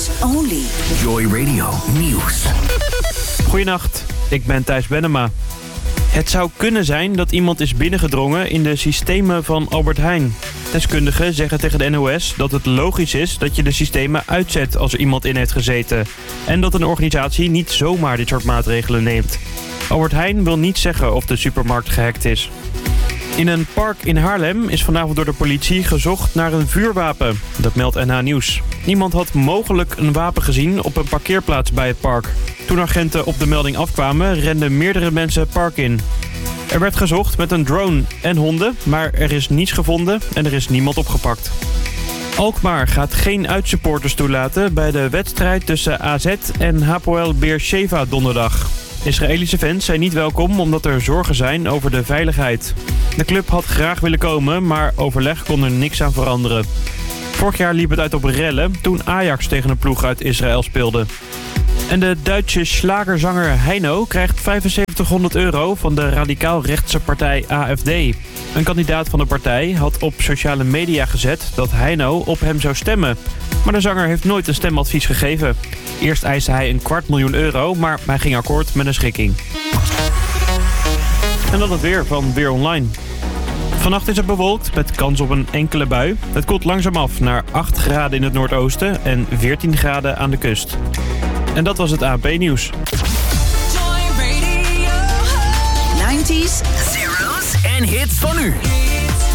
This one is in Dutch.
News only. Joy Radio Nieuws. Goedenacht, ik ben Thijs Bennema. Het zou kunnen zijn dat iemand is binnengedrongen in de systemen van Albert Heijn. Deskundigen zeggen tegen de NOS dat het logisch is dat je de systemen uitzet als er iemand in heeft gezeten. En dat een organisatie niet zomaar dit soort maatregelen neemt. Albert Heijn wil niet zeggen of de supermarkt gehackt is. In een park in Haarlem is vanavond door de politie gezocht naar een vuurwapen. Dat meldt NH Nieuws. Niemand had mogelijk een wapen gezien op een parkeerplaats bij het park. Toen agenten op de melding afkwamen, renden meerdere mensen het park in. Er werd gezocht met een drone en honden, maar er is niets gevonden en er is niemand opgepakt. Alkmaar gaat geen uitsupporters toelaten bij de wedstrijd tussen AZ en Hapoel Beersheva donderdag. Israëlische fans zijn niet welkom omdat er zorgen zijn over de veiligheid. De club had graag willen komen, maar overleg kon er niks aan veranderen. Vorig jaar liep het uit op rellen toen Ajax tegen een ploeg uit Israël speelde. En de Duitse slagerzanger Heino krijgt €7500 van de radicaal-rechtse partij AfD. Een kandidaat van de partij had op sociale media gezet dat Heino op hem zou stemmen. Maar de zanger heeft nooit een stemadvies gegeven. Eerst eiste hij €250.000, maar hij ging akkoord met een schikking. En dan het weer van Weer Online. Vannacht is het bewolkt met kans op een enkele bui. Het koelt langzaam af naar 8 graden in het noordoosten en 14 graden aan de kust. En dat was het ANP-nieuws. Joy Radio. 90s, Zeros en hits van nu.